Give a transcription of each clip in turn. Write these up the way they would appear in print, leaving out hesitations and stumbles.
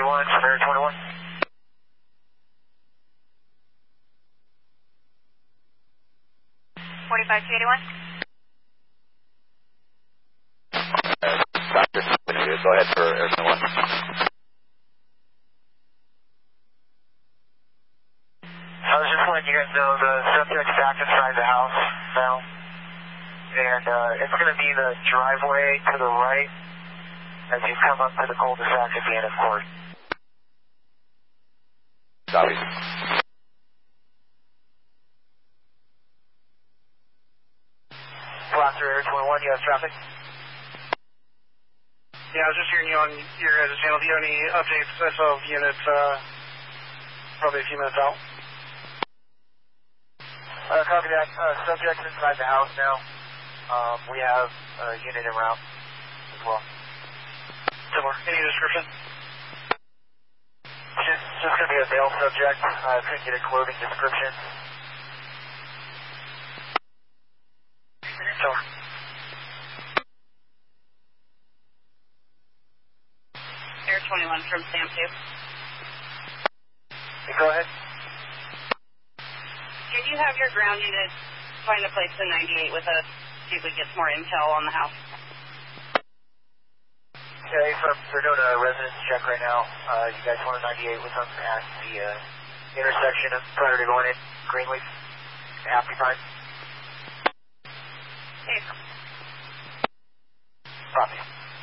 Area 21. 45-281. Dr. Go ahead for Area 21. I was just letting you guys know the subject's back inside the house now. And it's going to be the driveway to the right as you come up to the cul-de-sac at the end, of course. Copy. Blaster Area 21, you have traffic? Yeah, I was just hearing you on your guys' channel. Do you have any updates? I saw units probably a few minutes out. Copy that. Subject's inside the house now. We have a unit en route as well. Similar. Any description? Just going to be a male subject. Couldn't get a clothing description. Sure. Air 21 from Sam 2. Go ahead. Can you have your ground unit find a place in 98 with us, see if we get some more intel on the house? Okay, so they're doing a residence check right now. You guys want a 98 with them at the intersection of prior to going in Greenleaf, Happy Pine. Okay. Copy.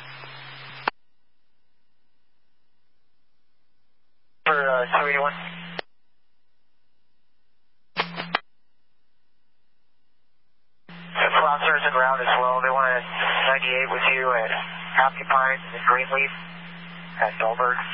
For 281. Sponsors and ground as well. They want a 98 with you at Happy Pine and Greenleaf at Dahlberg.